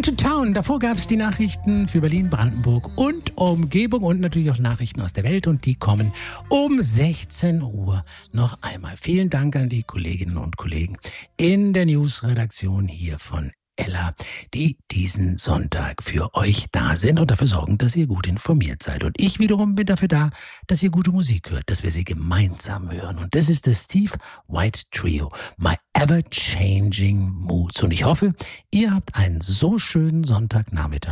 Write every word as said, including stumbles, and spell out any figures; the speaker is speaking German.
to Town. Davor gab es die Nachrichten für Berlin, Brandenburg und Umgebung und natürlich auch Nachrichten aus der Welt. Und die kommen um sechzehn Uhr noch einmal. Vielen Dank an die Kolleginnen und Kollegen in der News-Redaktion hier von Ella, die diesen Sonntag für euch da sind und dafür sorgen, dass ihr gut informiert seid. Und ich wiederum bin dafür da, dass ihr gute Musik hört, dass wir sie gemeinsam hören. Und das ist das Steve White Trio, My Ever Changing Moods. Und ich hoffe, ihr habt einen so schönen Sonntagnachmittag